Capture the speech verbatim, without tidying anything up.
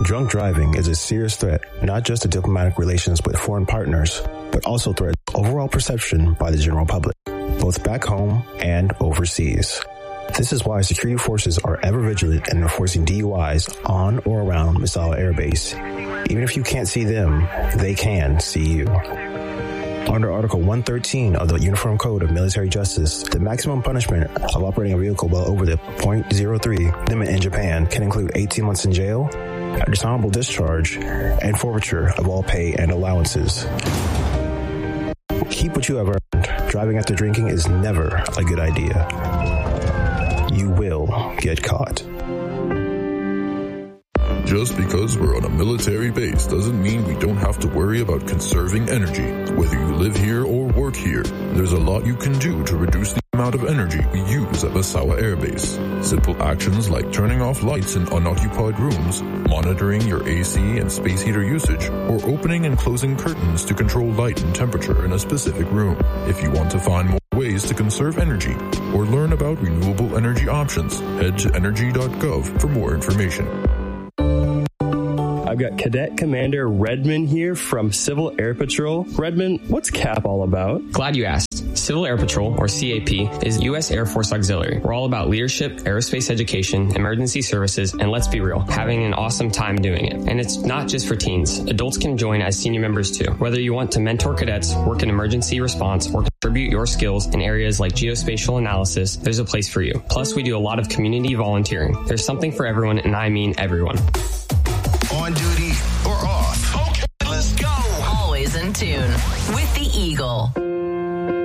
Drunk driving is a serious threat, not just to diplomatic relations with foreign partners, but also threats overall perception by the general public, both back home and overseas. This is why security forces are ever vigilant in enforcing D U Is on or around Misawa Air Base. Even if you can't see them, they can see you. Under Article one thirteen of the Uniform Code of Military Justice, the maximum punishment of operating a vehicle well over the point zero three limit in Japan can include eighteen months in jail, a dishonorable discharge, and forfeiture of all pay and allowances. Keep what you have earned. Driving after drinking is never a good idea. You will get caught. Just because we're on a military base doesn't mean we don't have to worry about conserving energy. Whether you live here or work here, there's a lot you can do to reduce the amount of energy we use at Misawa Air Base. Simple actions like turning off lights in unoccupied rooms, monitoring your A C and space heater usage, or opening and closing curtains to control light and temperature in a specific room. If you want to find more ways to conserve energy or learn about renewable energy options, head to energy dot gov for more information. I've got Cadet Commander Redmond here from Civil Air Patrol. Redmond, what's C A P all about? Glad you asked. Civil Air Patrol, or C A P, is U S Air Force Auxiliary. We're all about leadership, aerospace education, emergency services, and let's be real, having an awesome time doing it. And it's not just for teens. Adults can join as senior members too. Whether you want to mentor cadets, work in emergency response, or contribute your skills in areas like geospatial analysis, there's a place for you. Plus, we do a lot of community volunteering. There's something for everyone, and I mean everyone. On duty or off? Okay, let's go. Always in tune with the Eagle.